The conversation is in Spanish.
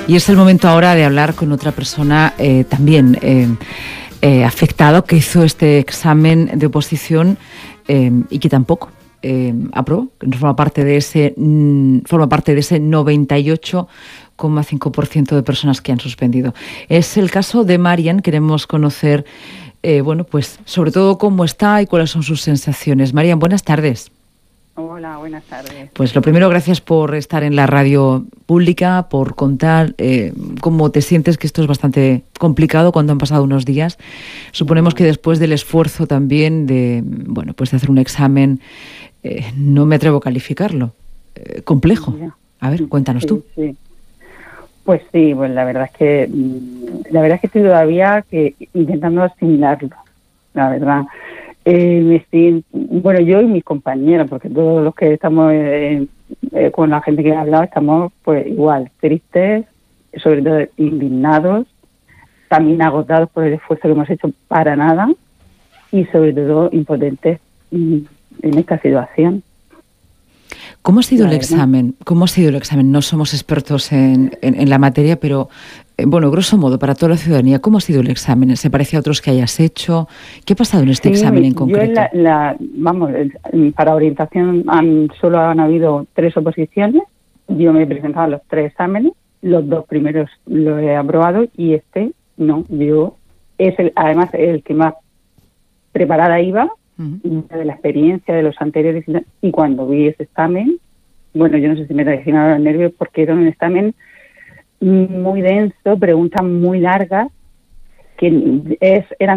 Y es el momento ahora de hablar con otra persona también afectado, que hizo este examen de oposición y que tampoco aprobó, que no forma parte de ese 98,5% de personas que han suspendido. Es el caso de Marian. Queremos conocer, pues sobre todo cómo está y cuáles son sus sensaciones. Marian, buenas tardes. Hola, buenas tardes. Pues lo primero, gracias por estar en la radio pública, por contar cómo te sientes, que esto es bastante complicado cuando han pasado unos días. Suponemos que después del esfuerzo también de hacer un examen, no me atrevo a calificarlo, complejo. A ver, cuéntanos tú. Sí. Pues sí, pues la verdad es que estoy todavía intentando asimilarlo, la verdad. Yo y mis compañeros, porque todos los que estamos con la gente que ha hablado estamos pues igual, tristes, sobre todo indignados, también agotados por el esfuerzo que hemos hecho para nada y sobre todo impotentes en esta situación. ¿Cómo ha sido el examen? ¿Cómo ha sido el examen? No somos expertos en la materia, pero grosso modo, para toda la ciudadanía, ¿cómo ha sido el examen? ¿Se parece a otros que hayas hecho? ¿Qué ha pasado en este examen en concreto? Para orientación solo han habido 3 oposiciones. Yo me he presentado a los 3 exámenes. Los 2 primeros los he aprobado y este no. Además el que más preparada iba, de la experiencia de los anteriores, y cuando vi ese examen, yo no sé si me traicionaron los nervios porque era un examen muy denso, preguntas muy largas, que eran